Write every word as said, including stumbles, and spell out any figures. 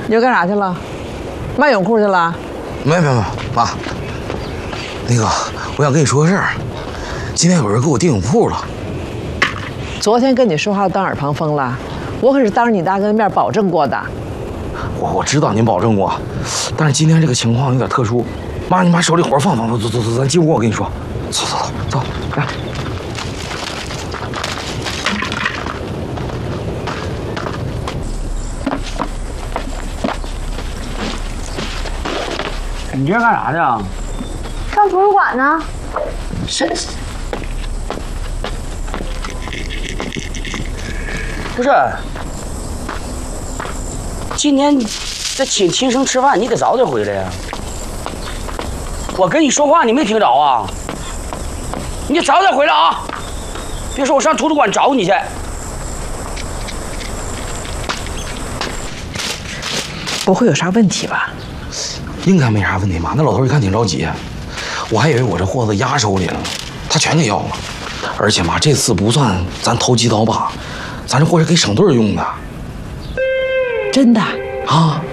你又干啥去了？卖泳裤去了？ 没没没，妈，那个我想跟你说个事儿，今天有人给我订泳裤了。 昨天跟你说话当耳旁风了，我可是当着你大哥的面保证过的。 我我知道您保证过，但是今天这个情况有点特殊。妈，你把手里活放放，走走走走，咱进屋，我跟你说，走走走走，来。 你这是干啥去啊？ 上图书馆呢。 是。不是。今天这请秦生吃饭，你得早点回来呀。我跟你说话，你没听着啊？你早点回来啊！别说我上图书馆找你去。 不会有啥问题吧？ 应该没啥问题吧？那老头一看挺着急，我还以为我这货子压手里了，他全给要了。而且嘛，这次不算咱投机倒把，咱这货是给省队用的。 真的啊？